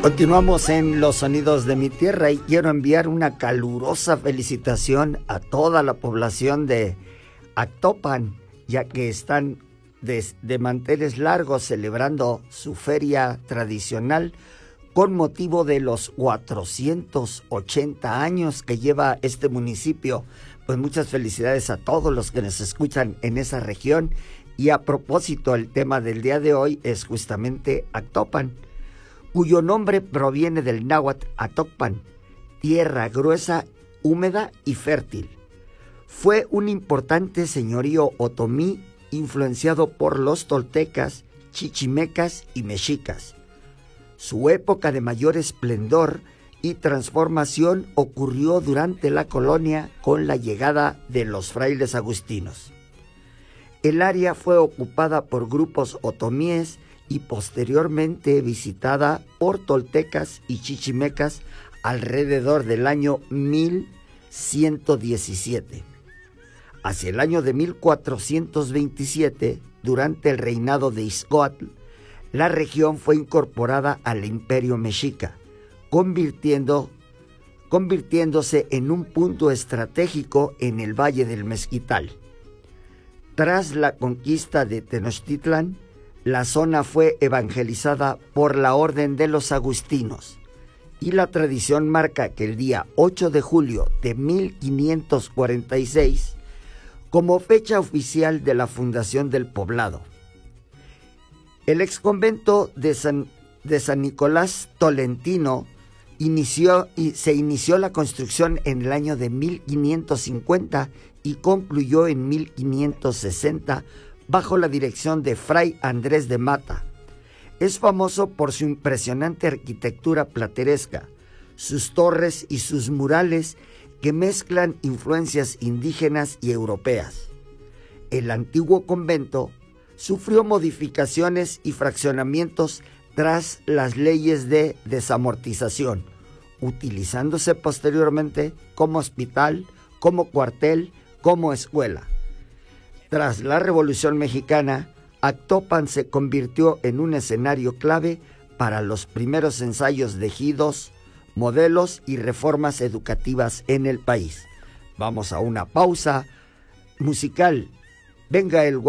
Continuamos en Los Sonidos de mi Tierra y quiero enviar una calurosa felicitación a toda la población de Actopan, ya que están de manteles largos celebrando su feria tradicional con motivo de los 480 años que lleva este municipio. Pues muchas felicidades a todos los que nos escuchan en esa región. Y a propósito, el tema del día de hoy es justamente Actopan, cuyo nombre proviene del náhuatl Atocpan, tierra gruesa, húmeda y fértil. Fue un importante señorío otomí influenciado por los toltecas, chichimecas y mexicas. Su época de mayor esplendor y transformación ocurrió durante la colonia con la llegada de los frailes agustinos. El área fue ocupada por grupos otomíes y posteriormente visitada por toltecas y chichimecas alrededor del año 1117. Hacia el año de 1427, durante el reinado de Ixcoatl, la región fue incorporada al Imperio Mexica, convirtiéndose en un punto estratégico en el Valle del Mezquital. Tras la conquista de Tenochtitlan, la zona fue evangelizada por la Orden de los Agustinos, y la tradición marca que el día 8 de julio de 1546 como fecha oficial de la fundación del poblado. El exconvento de San Nicolás Tolentino se inició la construcción en el año de 1550 y concluyó en 1560 bajo la dirección de Fray Andrés de Mata. Es famoso por su impresionante arquitectura plateresca, sus torres y sus murales que mezclan influencias indígenas y europeas. El antiguo convento sufrió modificaciones y fraccionamientos tras las leyes de desamortización, utilizándose posteriormente como hospital, como cuartel, como escuela. Tras la Revolución Mexicana, Actopan se convirtió en un escenario clave para los primeros ensayos de ejidos, modelos y reformas educativas en el país. Vamos a una pausa musical. Venga el